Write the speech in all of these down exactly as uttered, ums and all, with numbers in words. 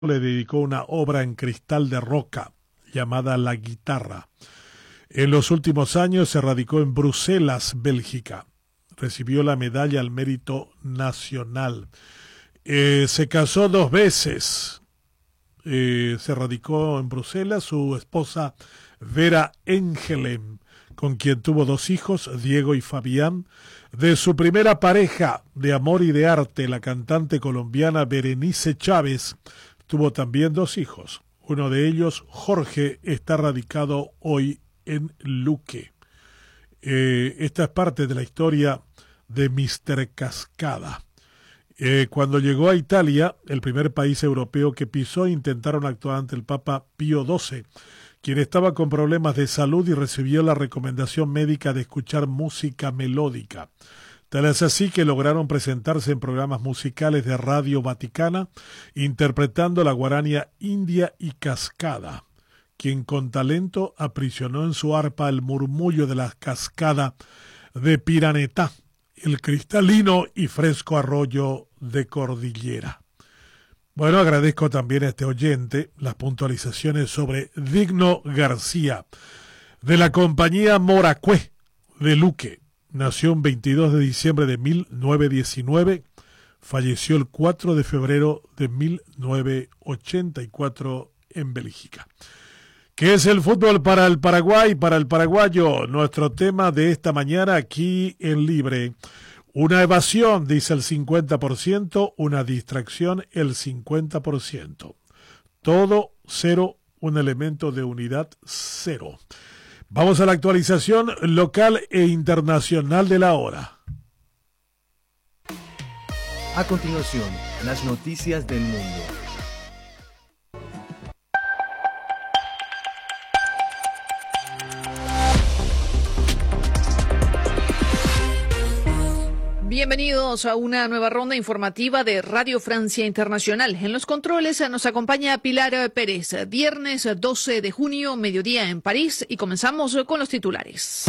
le dedicó una obra en cristal de roca llamada La Guitarra. En los últimos años se radicó en Bruselas, Bélgica. Recibió la medalla al mérito nacional. Eh, se casó dos veces. Eh, se radicó en Bruselas su esposa Vera Engelem, con quien tuvo dos hijos, Diego y Fabián. De su primera pareja de amor y de arte, la cantante colombiana Berenice Chávez, tuvo también dos hijos. Uno de ellos, Jorge, está radicado hoy en Luque. Eh, esta es parte de la historia de míster Cascada. Eh, cuando llegó a Italia, el primer país europeo que pisó, intentaron actuar ante el Papa Pío doce, quien estaba con problemas de salud y recibió la recomendación médica de escuchar música melódica. Tal es así que lograron presentarse en programas musicales de Radio Vaticana, interpretando la guarania India y Cascada, quien con talento aprisionó en su arpa el murmullo de la cascada de Piranetá, el cristalino y fresco arroyo de Cordillera. Bueno, agradezco también a este oyente las puntualizaciones sobre Digno García, de la compañía Moracué de Luque. Nació el veintidós de diciembre de mil novecientos diecinueve, falleció el cuatro de febrero de mil novecientos ochenta y cuatro en Bélgica. ¿Qué es el fútbol para el Paraguay, para el paraguayo? Nuestro tema de esta mañana aquí en Libre. Una evasión, dice el cincuenta por ciento, una distracción el cincuenta por ciento. Todo cero, un elemento de unidad cero. Vamos a la actualización local e internacional de la hora. A continuación, las noticias del mundo. Bienvenidos a una nueva ronda informativa de Radio Francia Internacional. En los controles nos acompaña Pilar Pérez. Viernes doce de junio, mediodía en París, y comenzamos con los titulares.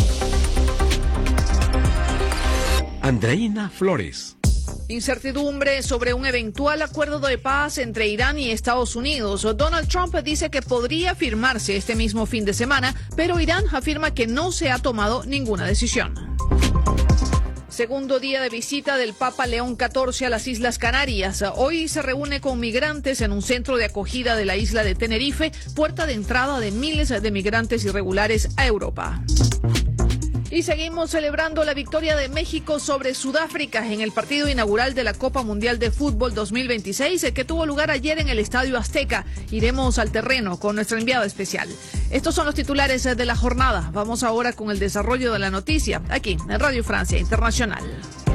Andreina Flores. Incertidumbre sobre un eventual acuerdo de paz entre Irán y Estados Unidos. Donald Trump dice que podría firmarse este mismo fin de semana, pero Irán afirma que no se ha tomado ninguna decisión. Segundo día de visita del Papa León catorce a las Islas Canarias. Hoy se reúne con migrantes en un centro de acogida de la isla de Tenerife, puerta de entrada de miles de migrantes irregulares a Europa. Y seguimos celebrando la victoria de México sobre Sudáfrica en el partido inaugural de la Copa Mundial de Fútbol dos mil veintiséis, que tuvo lugar ayer en el Estadio Azteca. Iremos al terreno con nuestro enviado especial. Estos son los titulares de la jornada. Vamos ahora con el desarrollo de la noticia, aquí en Radio Francia Internacional.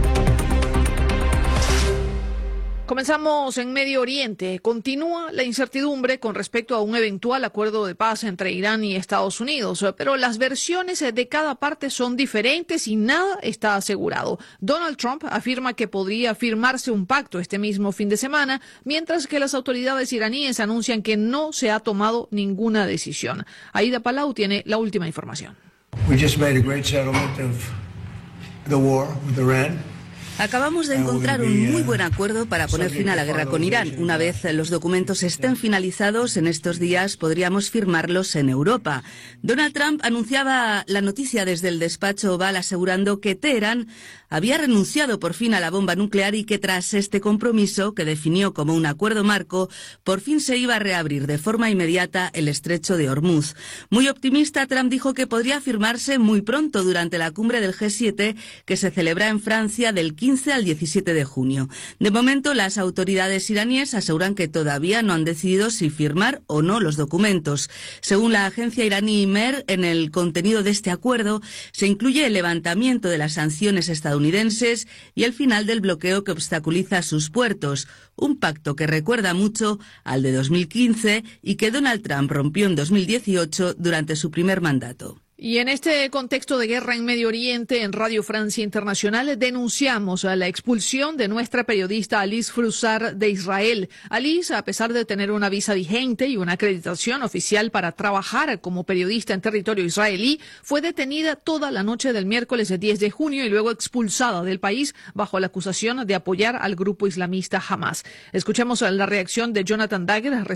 Comenzamos en Medio Oriente. Continúa la incertidumbre con respecto a un eventual acuerdo de paz entre Irán y Estados Unidos, pero las versiones de cada parte son diferentes y nada está asegurado. Donald Trump afirma que podría firmarse un pacto este mismo fin de semana, mientras que las autoridades iraníes anuncian que no se ha tomado ninguna decisión. Aida Palau tiene la última información. We just made a great settlement of the war with Iran. Acabamos de encontrar un muy buen acuerdo para poner fin a la guerra con Irán. Una vez los documentos estén finalizados, en estos días podríamos firmarlos en Europa. Donald Trump anunciaba la noticia desde el despacho Oval, asegurando que Teherán había renunciado por fin a la bomba nuclear y que tras este compromiso, que definió como un acuerdo marco, por fin se iba a reabrir de forma inmediata el estrecho de Hormuz. Muy optimista, Trump dijo que podría firmarse muy pronto durante la cumbre del G siete, que se celebra en Francia del quince al diecisiete de junio. De momento, las autoridades iraníes aseguran que todavía no han decidido si firmar o no los documentos. Según la agencia iraní Mer, en el contenido de este acuerdo se incluye el levantamiento de las sanciones estadounidenses y el final del bloqueo que obstaculiza sus puertos, un pacto que recuerda mucho al de dos mil quince y que Donald Trump rompió en dos mil dieciocho durante su primer mandato. Y en este contexto de guerra en Medio Oriente, en Radio Francia Internacional denunciamos a la expulsión de nuestra periodista Alice Froussard de Israel. Alice, a pesar de tener una visa vigente y una acreditación oficial para trabajar como periodista en territorio israelí, fue detenida toda la noche del miércoles diez de junio y luego expulsada del país bajo la acusación de apoyar al grupo islamista Hamas. Escuchamos la reacción de Jonathan Daggett,